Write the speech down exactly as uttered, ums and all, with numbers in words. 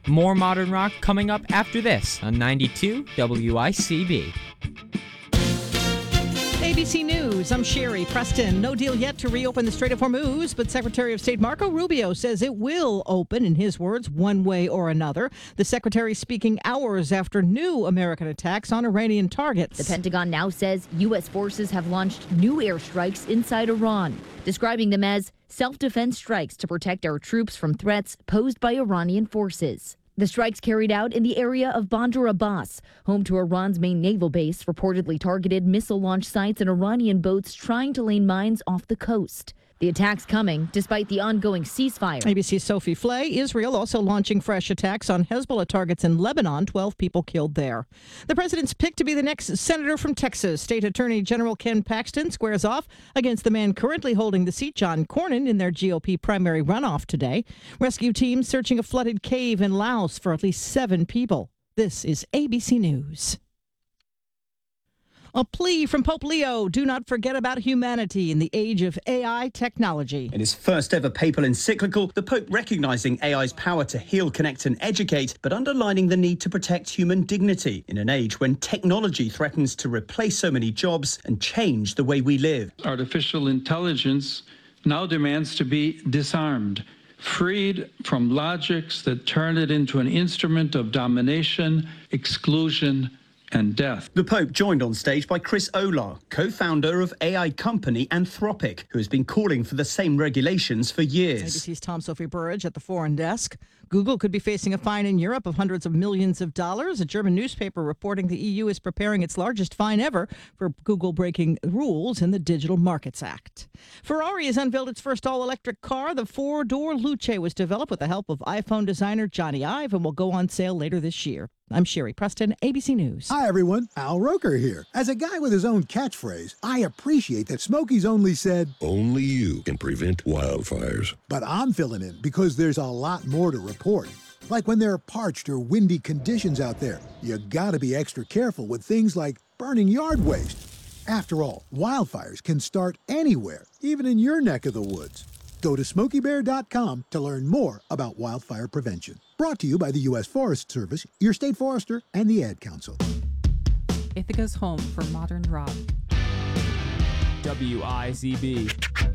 More Modern Rock coming up after this on ninety-two W I C B. A B C News, I'm Sherry Preston. No deal yet to reopen the Strait of Hormuz, but Secretary of State Marco Rubio says it will open, in his words, one way or another. The secretary speaking hours after new American attacks on Iranian targets. The Pentagon now says U S forces have launched new airstrikes inside Iran, describing them as self-defense strikes to protect our troops from threats posed by Iranian forces. The strikes carried out in the area of Bandar Abbas, home to Iran's main naval base, reportedly targeted missile launch sites and Iranian boats trying to lay mines off the coast. The attacks coming despite the ongoing ceasefire. A B C's Sophie Flay. Israel also launching fresh attacks on Hezbollah targets in Lebanon. twelve people killed there. The president's picked to be the next senator from Texas. State Attorney General Ken Paxton squares off against the man currently holding the seat, John Cornyn, in their G O P primary runoff today. Rescue teams searching a flooded cave in Laos for at least seven people. This is A B C News. A plea from Pope Leo: do not forget about humanity in the age of A I technology. In his first ever papal encyclical, the Pope recognizing A I's power to heal, connect and educate, but underlining the need to protect human dignity in an age when technology threatens to replace so many jobs and change the way we live. Artificial intelligence now demands to be disarmed, freed from logics that turn it into an instrument of domination, exclusion, and death. The Pope joined on stage by Chris Olah, co-founder of A I company Anthropic, who has been calling for the same regulations for years. A B C's Tom Sophie Burridge at the foreign desk. Google could be facing a fine in Europe of hundreds of millions of dollars. A German newspaper reporting the E U is preparing its largest fine ever for Google breaking rules in the Digital Markets Act. Ferrari has unveiled its first all-electric car. The four-door Luce was developed with the help of iPhone designer Johnny Ive and will go on sale later this year. I'm Sherry Preston, A B C News. Hi, everyone. Al Roker here. As a guy with his own catchphrase, I appreciate that Smokey's only said, "Only you can prevent wildfires." But I'm filling in because there's a lot more to report. Like when there are parched or windy conditions out there, you gotta be extra careful with things like burning yard waste. After all, wildfires can start anywhere, even in your neck of the woods. Go to smokey bear dot com to learn more about wildfire prevention. Brought to you by the U S Forest Service, your state forester, and the Ad Council. Ithaca's home for modern rock. W I Z B.